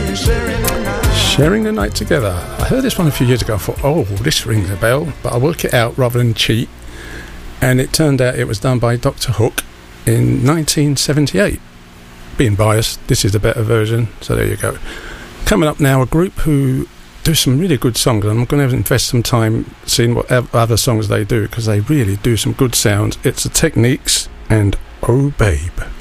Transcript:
Sharing the Night Together. I heard this one a few years ago. I thought, oh, this rings a bell, but I worked it out rather than cheat, and it turned out it was done by Dr. Hook in 1978. Being biased, this is the better version, so there you go. Coming up now, a group who do some really good songs, and I'm going to invest some time seeing what other songs they do, because they really do some good sounds. It's the Techniques and Oh Babe.